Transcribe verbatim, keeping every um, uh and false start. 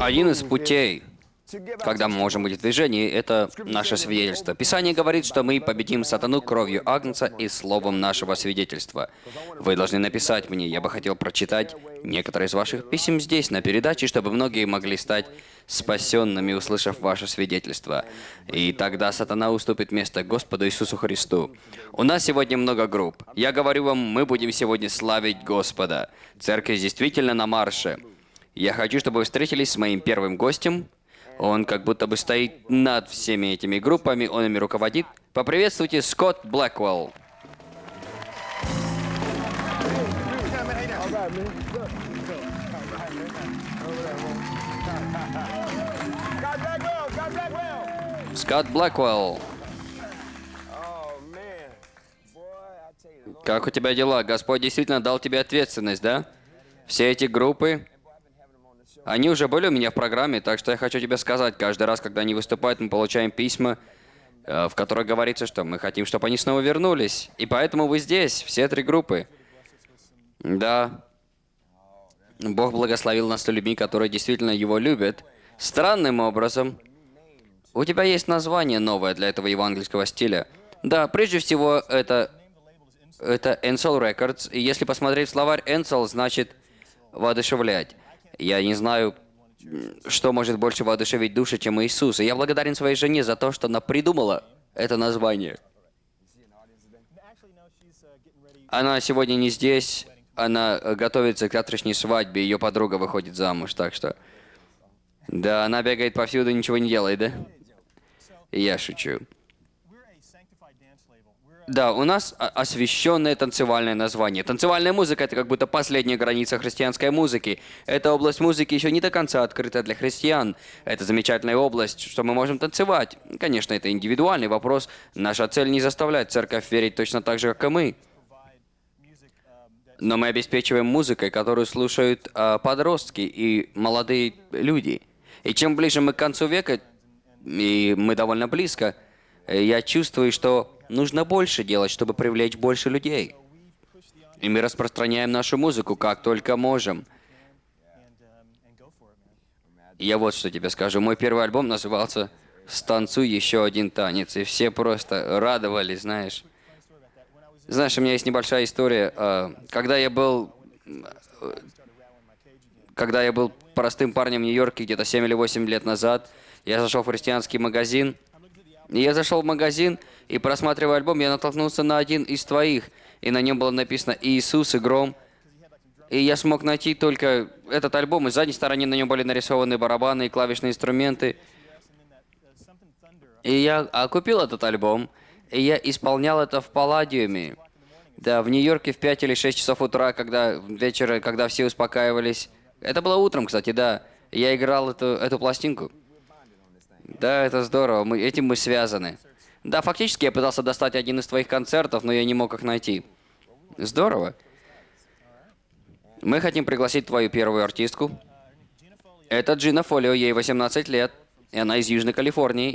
Один из путей, когда мы можем быть в движении, это наше свидетельство. Писание говорит, что мы победим сатану кровью Агнца и словом нашего свидетельства. Вы должны написать мне. Я бы хотел прочитать некоторые из ваших писем здесь, на передаче, чтобы многие могли стать спасенными, услышав ваше свидетельство. И тогда сатана уступит место Господу Иисусу Христу. У нас сегодня много групп. Я говорю вам, мы будем сегодня славить Господа. Церковь действительно на марше. Я хочу, чтобы вы встретились с моим первым гостем. Он как будто бы стоит над всеми этими группами, он ими руководит. Поприветствуйте Скотт Блэквелл. Скотт Блэквелл. Как у тебя дела? Господь действительно дал тебе ответственность, да? Все эти группы, они уже были у меня в программе, так что я хочу тебе сказать, каждый раз, когда они выступают, мы получаем письма, в которых говорится, что мы хотим, чтобы они снова вернулись. И поэтому вы здесь, все три группы. Да. Бог благословил нас людьми, которые действительно Его любят. Странным образом. У тебя есть название новое для этого евангельского стиля. Да, прежде всего, это... Это Ansel Records. И если посмотреть в словарь, Ansel значит воодушевлять. Я не знаю, что может больше воодушевить души, чем Иисус. И я благодарен своей жене за то, что она придумала это название. Она сегодня не здесь. Она готовится к завтрашней свадьбе. Ее подруга выходит замуж, так что... Да, она бегает повсюду, ничего не делает, да? Я шучу. Да, у нас освященное танцевальное название. Танцевальная музыка — это как будто последняя граница христианской музыки. Эта область музыки еще не до конца открыта для христиан. Это замечательная область, что мы можем танцевать. Конечно, это индивидуальный вопрос. Наша цель не заставлять церковь верить точно так же, как и мы. Но мы обеспечиваем музыкой, которую слушают э, подростки и молодые люди. И чем ближе мы к концу века, и мы довольно близко, я чувствую, что нужно больше делать, чтобы привлечь больше людей. И мы распространяем нашу музыку как только можем. И я вот что тебе скажу. Мой первый альбом назывался «Станцуй еще один танец». И все просто радовались, знаешь. Знаешь, у меня есть небольшая история. Когда я был... Когда я был простым парнем в Нью-Йорке где-то семь или восемь лет назад, я зашел в христианский магазин. И я зашел в магазин, и, просматривая альбом, я натолкнулся на один из твоих. И на нем было написано «Иисус и гром». И я смог найти только этот альбом, и с задней стороны на нем были нарисованы барабаны и клавишные инструменты. И я а, купил этот альбом, и я исполнял это в Палладиуме. Да, в Нью-Йорке в пять или шесть часов утра, когда вечера, когда все успокаивались. Это было утром, кстати, да. Я играл эту, эту пластинку. Да, это здорово. Мы, этим мы связаны. Да, фактически я пытался достать один из твоих концертов, но я не мог их найти. Здорово. Мы хотим пригласить твою первую артистку. Это Джина Фолио, ей восемнадцать лет, и она из Южной Калифорнии.